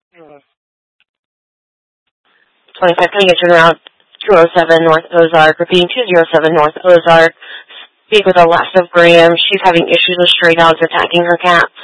25, can I get you around 207 North Ozark, repeating 207 North Ozark. Speak with Alaska Graham. She's having issues with stray dogs attacking her cats.